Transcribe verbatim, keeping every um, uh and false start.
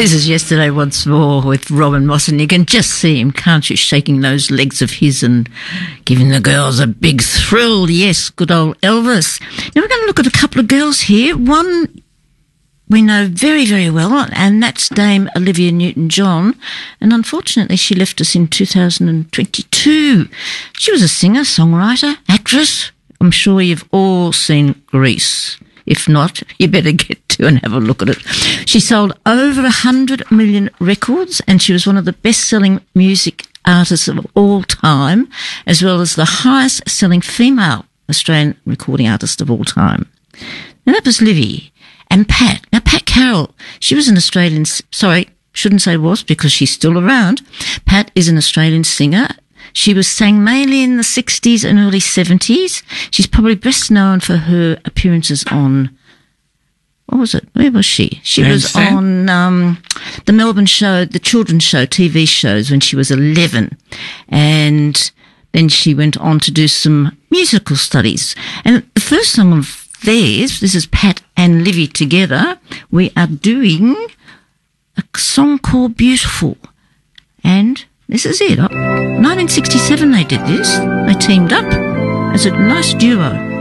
This is Yesterday Once More with Robin Moss, and you can just see him, can't you, shaking those legs of his and giving the girls a big thrill. Yes, good old Elvis. Now we're going to look at a couple of girls here. One we know very, very well, and that's Dame Olivia Newton-John, and unfortunately she left us in two thousand twenty-two. She was a singer, songwriter, actress. I'm sure you've all seen Grease. If not, you better get to and have a look at it. She sold over one hundred million records, and she was one of the best-selling music artists of all time, as well as the highest-selling female Australian recording artist of all time. Now, that was Livy. And Pat. Now, Pat Carroll, she was an Australian... Sorry, shouldn't say was, because she's still around. Pat is an Australian singer. She was sang mainly in the sixties and early seventies. She's probably best known for her appearances on, what was it? Where was she? She was on um, the Melbourne show, the children's show, T V shows when she was eleven. And then she went on to do some musical studies. And the first song of theirs, this is Pat and Livy together, we are doing a song called Beautiful. And... this is it. nineteen sixty-seven they did this. They teamed up as a nice duo.